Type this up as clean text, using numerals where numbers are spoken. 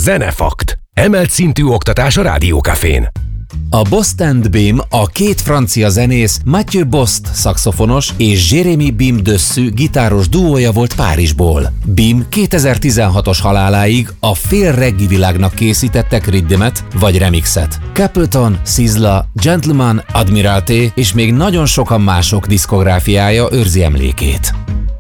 Zenefakt. Emelt szintű oktatás a Rádió Cafén. A Bost and Bim a két francia zenész Mathieu Bost szaxofonos és Jérémy Bim Dessus gitáros duója volt Párizsból. Bim 2016-os haláláig a fél reggae világnak készítettek riddimet vagy remixet. Capleton, Sizzla, Gentleman, Admiralty és még nagyon sokan mások diszkográfiája őrzi emlékét.